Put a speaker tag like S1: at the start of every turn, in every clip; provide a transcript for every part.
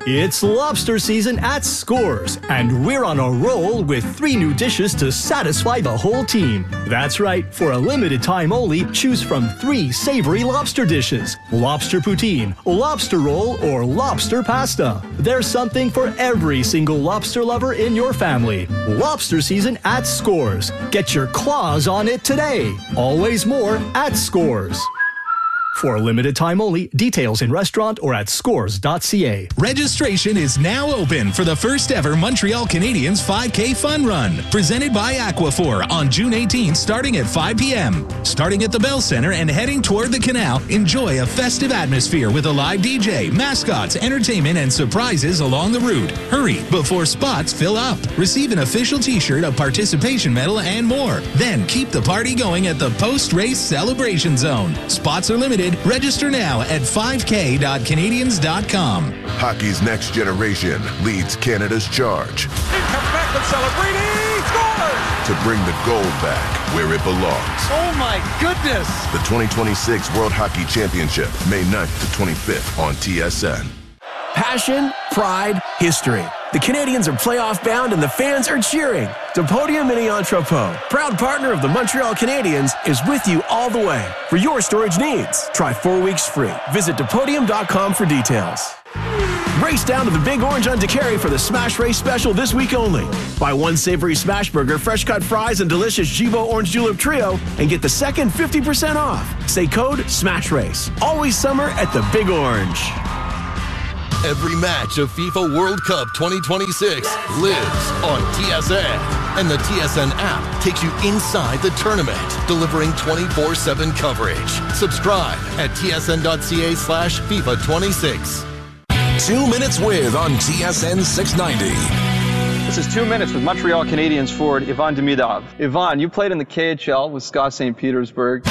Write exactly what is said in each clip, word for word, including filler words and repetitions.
S1: It's lobster season at Scores, and we're on a roll with three new dishes to satisfy the whole team. That's right, for a limited time only, choose from three savory lobster dishes: lobster poutine, lobster roll, or lobster pasta. There's something for every single lobster lover in your family. Lobster season at Scores. Get your claws on it today. Always more at Scores. For a limited time only, details in restaurant or at scores dot c a.
S2: Registration is now open for the first ever Montreal Canadiens five K Fun Run, presented by Aquaphor on June eighteenth starting at five p.m. Starting at the Bell Center and heading toward the canal, enjoy a festive atmosphere with a live D J, mascots, entertainment, and surprises along the route. Hurry before spots fill up. Receive an official t-shirt, a participation medal, and more. Then keep the party going at the post-race celebration zone. Spots are limited. Register now at five k dot canadiens dot com.
S3: Hockey's next generation leads Canada's charge.
S4: He comes back with Celebrity, scores!
S3: To bring the gold back where it belongs.
S4: Oh my goodness!
S3: The twenty twenty-six World Hockey Championship, May ninth to twenty-fifth on T S N.
S5: Passion, pride, history. The Canadiens are playoff bound and the fans are cheering. Depodium Mini Entrepôt, proud partner of the Montreal Canadiens, is with you all the way. For your storage needs, try four weeks free. Visit depodium dot com for details. Race down to the Big Orange on DeCarry for the Smash Race special this week only. Buy one savory smash burger, fresh cut fries, and delicious Jibo Orange Julep Trio and get the second fifty percent off. Say code SMASH RACE. Always summer at the Big Orange.
S6: Every match of FIFA World Cup twenty twenty-six lives on T S N. And the T S N app takes you inside the tournament, delivering twenty-four seven coverage. Subscribe at T S N dot C A slash FIFA twenty-six.
S7: Two Minutes With on T S N six ninety.
S8: This is Two Minutes with Montreal Canadiens forward Ivan Demidov. Ivan, you played in the K H L with Scott Saint Petersburg.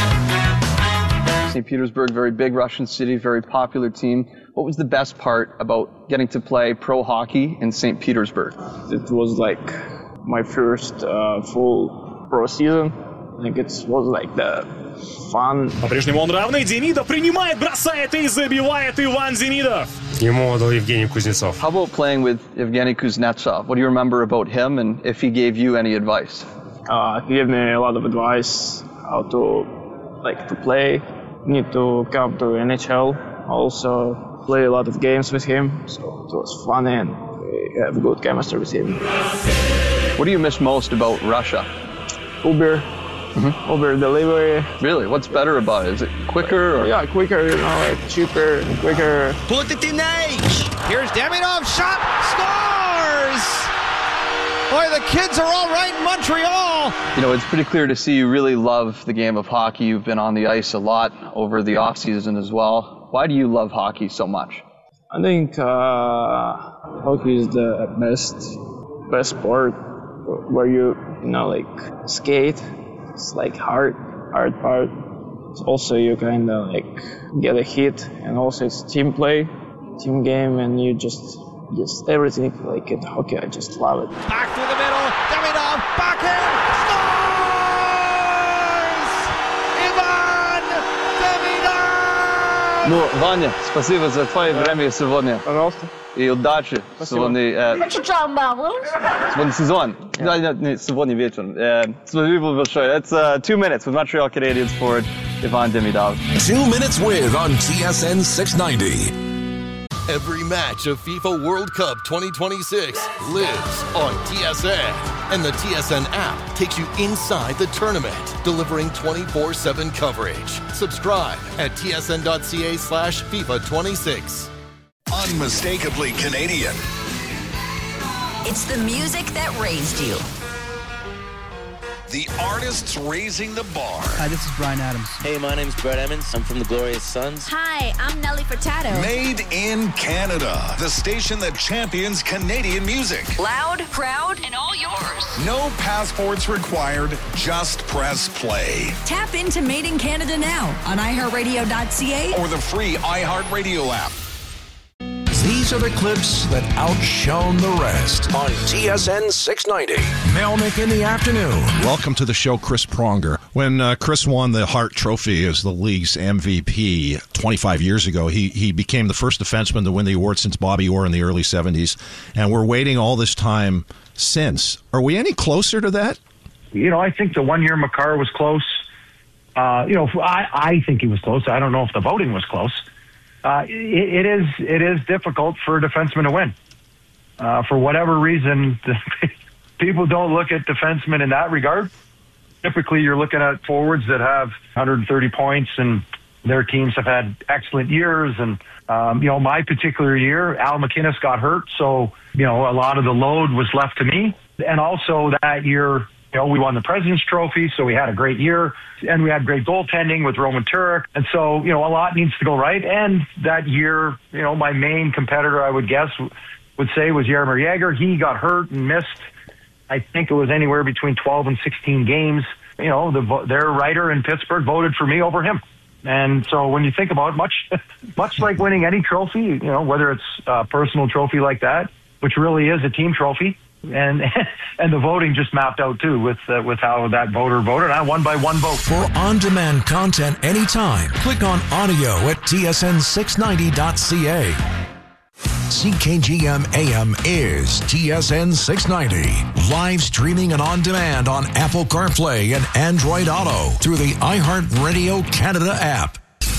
S8: Saint Petersburg, very big Russian city, very popular team. What was the best part about getting to play pro hockey in Saint Petersburg?
S9: It was like my first uh, full pro season. I think it was like the fun.
S10: По-прежнему он равный. Демидов принимает, бросает и забивает Иван Демидов. Ему отдал Евгений Кузнецов.
S8: How about playing with Evgeny Kuznetsov? What do you remember about him and if he gave you any advice?
S9: Uh, he gave me a lot of advice how to like to play. Need to come to N H L. Also play a lot of games with him, so it was fun and we have good chemistry with him.
S8: What do you miss most about Russia?
S9: Uber, mm-hmm. Uber delivery.
S8: Really? What's better about it? Is it quicker? Or?
S9: Yeah, quicker, you know, like cheaper and quicker.
S11: Put it in H. Here's Demidov, shot, scores! Boy, the kids are all right in Montreal.
S8: You know, it's pretty clear to see you really love the game of hockey. You've been on the ice a lot over the off-season as well. Why do you love hockey so much?
S9: I think uh, hockey is the best, best sport where you, you know, like skate. It's like hard, hard part. It's also you kind of like get a hit, and also it's team play, team game, and you just, just everything like in hockey. I just love it.
S11: Back through the middle, Demidov, back in, scores! Ivan Demidov!
S8: Ну, Ваня, спасибо за твое время сегодня.
S9: Пожалуйста.
S8: И удачи. Сегодня, э, сегодня сезон. Да, не, сегодня вечером. Э, спасибо большое. It's uh, Two Minutes with Montreal Canadiens forward Ivan Demidov.
S7: Two Minutes With on T S N six ninety.
S6: Every match of FIFA World Cup twenty twenty-six lives on T S N. And the T S N app takes you inside the tournament, delivering twenty-four seven coverage. Subscribe at T S N dot C A slash FIFA twenty-six.
S7: Unmistakably Canadian.
S12: It's the music that raised you.
S7: The artists raising the bar.
S13: Hi, this is Bryan Adams.
S14: Hey, my name's Brett Emmons. I'm from the Glorious Sons.
S12: Hi, I'm Nelly Furtado.
S7: Made in Canada. The station that champions Canadian music.
S12: Loud, proud, and all yours.
S7: No passports required. Just press play.
S12: Tap into Made in Canada now on i heart radio dot c a
S7: or the free iHeartRadio app.
S13: These are the clips that outshone the rest on T S N six ninety. Melnick in the afternoon.
S15: Welcome to the show, Chris Pronger. When uh, Chris won the Hart Trophy as the league's M V P twenty-five years ago, he, he became the first defenseman to win the award since Bobby Orr in the early seventies. And we're waiting all this time since. Are we any closer to that?
S16: You know, I think the one year Makar was close. Uh, you know, I, I think he was close. I don't know if the voting was close. Uh, it, it is it is difficult for a defenseman to win. Uh, for whatever reason, people don't look at defensemen in that regard. Typically, you're looking at forwards that have one hundred thirty points, and their teams have had excellent years. And, um, you know, my particular year, Al McInnes got hurt, so, you know, a lot of the load was left to me. And also that year, you know, we won the President's Trophy, so we had a great year, and we had great goaltending with Roman Turek. And so, you know, a lot needs to go right. And that year, you know, my main competitor, I would guess, would say was Jaromir Jagr. He got hurt and missed, I think it was anywhere between twelve and sixteen games. You know, the, their writer in Pittsburgh voted for me over him. And so when you think about it, much, much like winning any trophy, you know, whether it's a personal trophy like that, which really is a team trophy, and and the voting just mapped out too with uh, with how that voter voted. I won by one vote.
S13: For on-demand content anytime, click on audio at T S N six ninety dot C A. C K G M A M is T S N six ninety. Live streaming and on demand on Apple CarPlay and Android Auto through the iHeartRadio Canada app.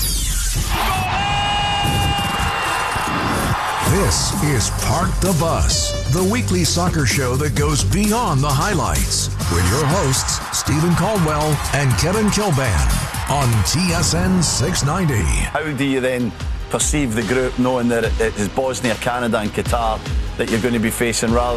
S13: This is Park the Bus, the weekly soccer show that goes beyond the highlights, with your hosts, Stephen Caldwell and Kevin Kilban, on T S N six ninety.
S17: How do you then perceive the group knowing that it is Bosnia, Canada and Qatar that you're going to be facing rather